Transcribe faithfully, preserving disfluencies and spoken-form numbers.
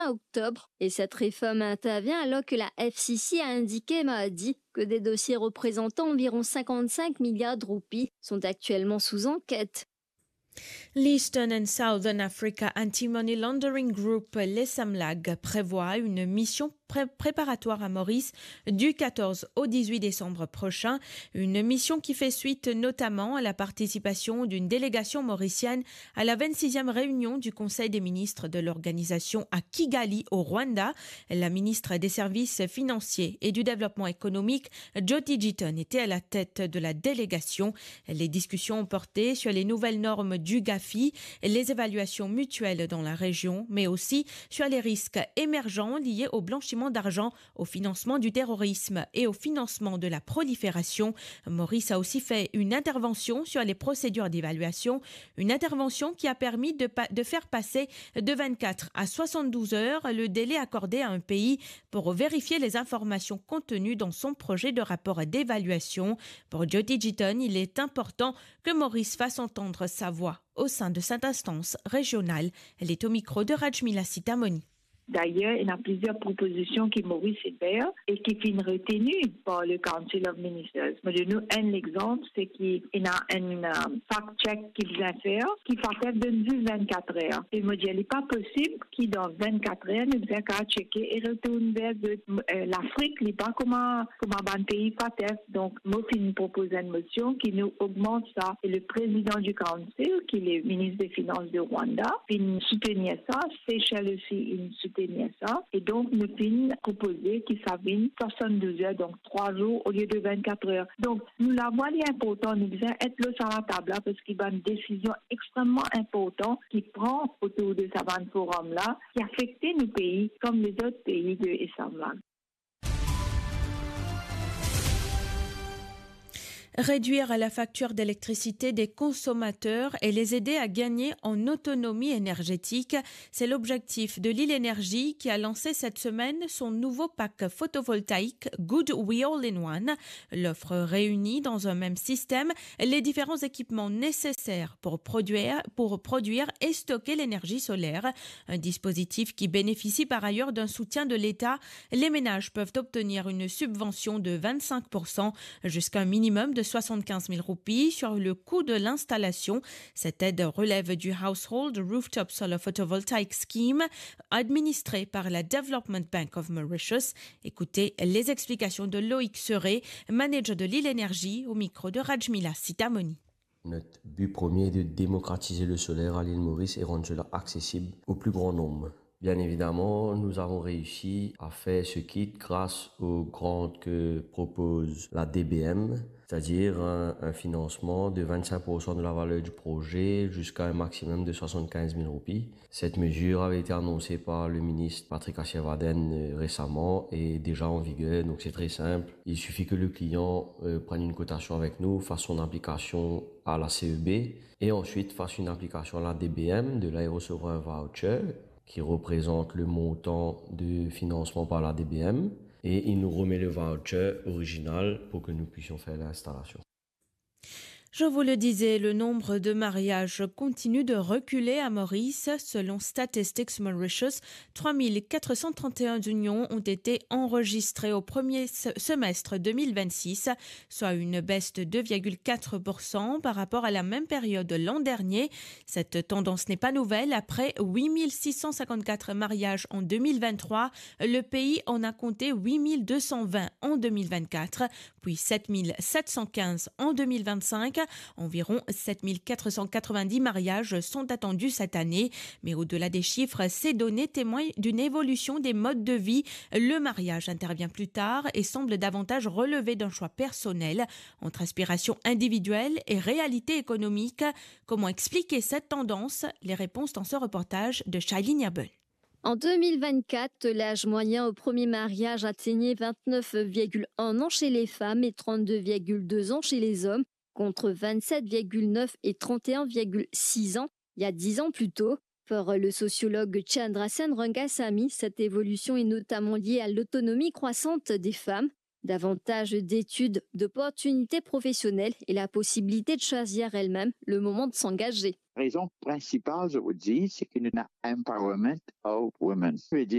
octobre. Et cette réforme intervient alors que la F C C a indiqué mardi que des dossiers représentant environ cinquante-cinq milliards de roupies sont actuellement sous enquête. L'Eastern and Southern Africa Anti-Money Laundering Group, l'E S A M L A G, prévoit une mission pré- préparatoire à Maurice du quatorze au dix-huit décembre prochain. Une mission qui fait suite notamment à la participation d'une délégation mauricienne à la vingt-sixième réunion du Conseil des ministres de l'organisation à Kigali, au Rwanda. La ministre des Services financiers et du développement économique, Jyoti Jiton, était à la tête de la délégation. Les discussions ont porté sur les nouvelles normes du GAFI, les évaluations mutuelles dans la région, mais aussi sur les risques émergents liés au blanchiment d'argent, au financement du terrorisme et au financement de la prolifération. Maurice a aussi fait une intervention sur les procédures d'évaluation, une intervention qui a permis de, pa- de faire passer de vingt-quatre à soixante-douze heures le délai accordé à un pays pour vérifier les informations contenues dans son projet de rapport d'évaluation. Pour Jyoti Jiton, il est important que Maurice fasse entendre sa voix au sein de cette instance régionale. Elle est au micro de Rajmila Sitamoni. D'ailleurs, il y a plusieurs propositions qui Maurice fait et qui sont retenues par le Council of Ministers. Mais de nous, un exemple, c'est qu'il y a un uh, fact-check qu'il vient faire qui va faire de vingt-quatre heures. Et moi, je dis, il n'est pas possible qu'il dans vingt-quatre heures, nous devons qu'à checker et retourner vers de, euh, l'Afrique, il n'est pas comment, comment un pays va faire. Donc, moi, il propose une motion qui nous augmente ça. Et le président du Council, qui est le ministre des Finances de Rwanda, il soutenir ça. Seychelles aussi, il soutenir ça. Et donc, nous avons proposé qu'il s'avine soixante-douze heures, donc trois jours au lieu de vingt-quatre heures. Donc, nous l'avons dit important, nous devons être là sur la table là, parce qu'il y a une décision extrêmement importante qui prend autour de ce forum-là, qui affecte nos pays comme les autres pays de l'E S A M L A G. Réduire la facture d'électricité des consommateurs et les aider à gagner en autonomie énergétique, c'est l'objectif de Lille Énergie qui a lancé cette semaine son nouveau pack photovoltaïque Good We All in One. L'offre réunit dans un même système les différents équipements nécessaires pour produire, pour produire et stocker l'énergie solaire. Un dispositif qui bénéficie par ailleurs d'un soutien de l'État. Les ménages peuvent obtenir une subvention de vingt-cinq pour cent jusqu'à un minimum de soixante-quinze mille roupies sur le coût de l'installation. Cette aide relève du Household Rooftop Solar Photovoltaic Scheme administré par la Development Bank of Mauritius. Écoutez les explications de Loïc Seré, manager de Lille Énergie, au micro de Rajmila Sitamoni. Notre but premier est de démocratiser le solaire à l'île Maurice et rendre cela accessible au plus grand nombre. Bien évidemment, nous avons réussi à faire ce kit grâce aux grantes que propose la D B M, c'est-à-dire un, un financement de vingt-cinq pour cent de la valeur du projet jusqu'à un maximum de soixante-quinze mille roupies. Cette mesure avait été annoncée par le ministre Patrick Aschierwaden récemment et déjà en vigueur, donc c'est très simple. Il suffit que le client euh, prenne une cotation avec nous, fasse son application à la C E B et ensuite fasse une application à la D B M de l'aérosouverain voucher, qui représente le montant de financement par la D B M, et il nous remet le voucher original pour que nous puissions faire l'installation. Je vous le disais, le nombre de mariages continue de reculer à Maurice. Selon Statistics Mauritius, trois mille quatre cent trente et un unions ont été enregistrées au premier semestre deux mille vingt-six, soit une baisse de deux virgule quatre pour cent par rapport à la même période l'an dernier. Cette tendance n'est pas nouvelle. Après huit mille six cent cinquante-quatre mariages en deux mille vingt-trois, le pays en a compté huit mille deux cent vingt en deux mille vingt-quatre, puis sept mille sept cent quinze en deux mille vingt-cinq. Environ sept mille quatre cent quatre-vingt-dix mariages sont attendus cette année. Mais au-delà des chiffres, ces données témoignent d'une évolution des modes de vie. Le mariage intervient plus tard et semble davantage relever d'un choix personnel entre aspiration individuelle et réalité économique. Comment expliquer cette tendance? Les réponses dans ce reportage de Shailene Yabun. En deux mille vingt-quatre, l'âge moyen au premier mariage atteignait vingt-neuf virgule un ans chez les femmes et trente-deux virgule deux ans chez les hommes, contre vingt-sept virgule neuf et trente et un virgule six ans il y a dix ans plus tôt. Pour le sociologue Chandrasen Rangasamy, cette évolution est notamment liée à l'autonomie croissante des femmes, davantage d'études, d'opportunités professionnelles et la possibilité de choisir elle-même le moment de s'engager. La raison principale, je vous dis, c'est qu'il y a un empowerment of women. Je veux dire,